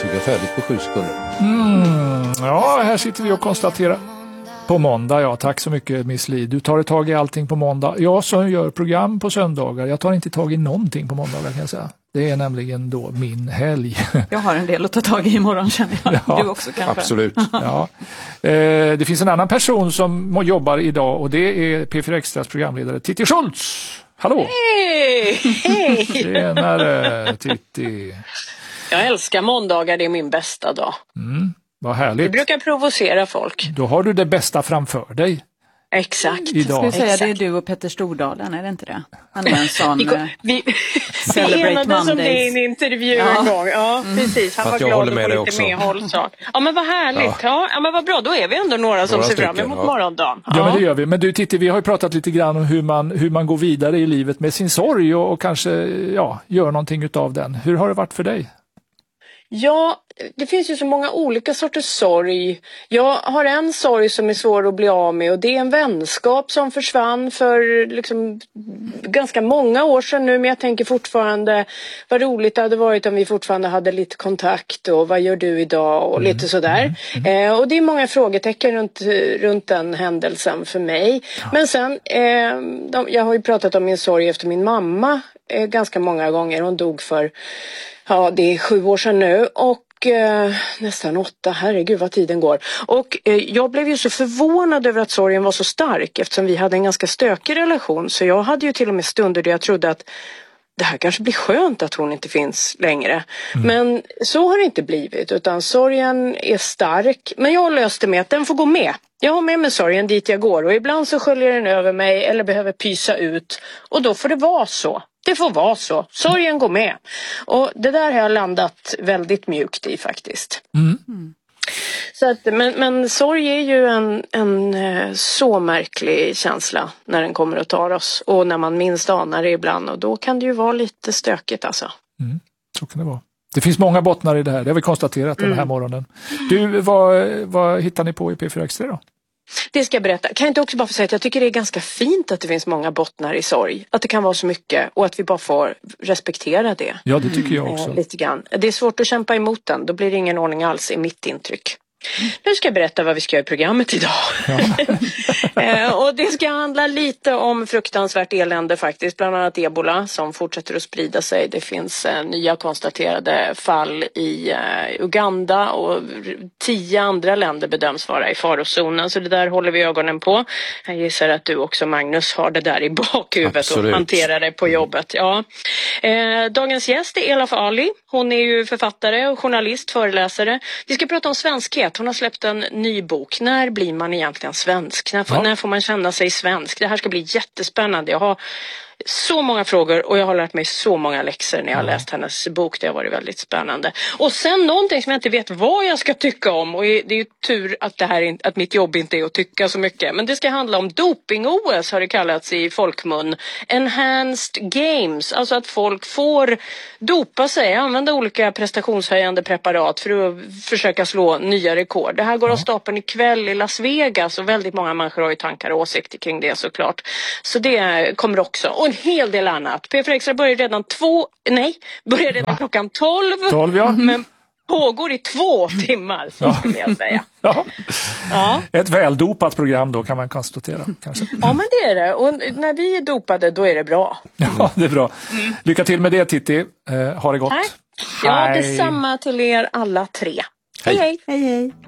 tog jag färdigt på 7 sekunder. Ja, här sitter vi och konstaterar. På måndag, ja. Tack så mycket, Miss Li. Du tar tag i allting på måndag. Jag som gör program på söndagar, jag tar inte tag i någonting på måndagar kan jag säga. Det är nämligen då min helg. Jag har en del att ta tag i imorgon känner jag. Ja, du också kanske. Absolut. Ja. Det finns en annan person som jobbar idag och det är P4 Extras programledare Titti Schultz. Hallå! Hej! Hej! Tjenare, Titti. Jag älskar måndagar, det är min bästa dag. Vad härligt. Det brukar provocera folk. Då har du det bästa framför dig. Exakt. Idag. Ska vi säga det är du och Petter Stordalen, är det inte det? Han är en sån vi Celebrate enades om det i en Mondays. intervju en gång. Ja, precis. Han Fast var jag glad håller att med få dig lite också. medhållsak. Ja, men vad härligt. Ja, men vad bra. Då är vi ändå några som ser fram stycken, emot morgondagen. Ja, men det gör vi. Men du Titti, vi har ju pratat lite grann om hur man går vidare i livet med sin sorg och kanske gör någonting utav den. Hur har det varit för dig? Ja, det finns ju så många olika sorters sorg. Jag har en sorg som är svår att bli av med och det är en vänskap som försvann för liksom ganska många år sedan nu. Men jag tänker fortfarande vad roligt det hade varit om vi fortfarande hade lite kontakt och vad gör du idag och lite sådär. Och det är många frågetecken runt den händelsen för mig. Ja. Men sen, jag har ju pratat om min sorg efter min mamma ganska många gånger. Hon dog för... Ja, det är 7 år sedan nu och nästan 8, herregud vad tiden går. Och jag blev ju så förvånad över att sorgen var så stark eftersom vi hade en ganska stökig relation. Så jag hade ju till och med stunder där jag trodde att det här kanske blir skönt att hon inte finns längre. Men så har det inte blivit utan sorgen är stark. Men jag löste med att den får gå med. Jag har med mig sorgen dit jag går och ibland så sköljer den över mig eller behöver pysa ut. Och då får det vara så. Det får vara så. Sorgen går med. Och det där har jag landat väldigt mjukt i faktiskt. Så att, men sorg är ju en så märklig känsla när den kommer och tar oss. Och när man minst anar det ibland. Och då kan det ju vara lite stökigt alltså. Så kan det vara. Det finns många bottnar i det här. Det har vi konstaterat den här morgonen. Du, vad hittar ni på i P4 Extra då? Det ska jag berätta. Kan jag inte också bara få säga att jag tycker det är ganska fint att det finns många bottnar i sorg. Att det kan vara så mycket och att vi bara får respektera det. Ja, det tycker jag också. Lite grann. Det är svårt att kämpa emot den. Då blir det ingen ordning alls i mitt intryck. Nu ska jag berätta vad vi ska göra i programmet idag. Ja. Och det ska handla lite om fruktansvärt elände faktiskt. Bland annat ebola som fortsätter att sprida sig. Det finns nya konstaterade fall i Uganda och 10 andra länder bedöms vara i farozonen. Så det där håller vi ögonen på. Jag gissar att du också, Magnus, har det där i bakhuvudet. Absolut. Och hanterar det på jobbet. Ja. Dagens gäst är Elaf Ali. Hon är ju författare och journalist, föreläsare. Vi ska prata om svenskhet. Hon har släppt en ny bok. När blir man egentligen svensk? När får man känna sig svensk? Det här ska bli jättespännande. Jag har så många frågor och jag har lärt mig så många läxor när jag har läst hennes bok. Det har varit väldigt spännande. Och sen någonting som jag inte vet vad jag ska tycka om. Och det är ju tur att, att mitt jobb inte är att tycka så mycket. Men det ska handla om doping-OS har det kallats i folkmun. Enhanced Games. Alltså att folk får dopa sig. Använda olika prestationshöjande preparat för att försöka slå nya rekord. Det här går av stapeln ikväll i Las Vegas. Och väldigt många människor har ju tankar och åsikter kring det såklart. Så det kommer också. Och en hel del annat. P4 Extra börjar redan klockan 12. 12, ja. Men pågår i 2 timmar, så skulle jag säga. Ja. Ett väldopat program då kan man konstatera. Kanske. Ja, men det är det. Och när vi är dopade, då är det bra. Ja, det är bra. Lycka till med det, Titti. Ha det gott. Tack. Ja, detsamma till er alla 3. Hej, hej. Hej, hej.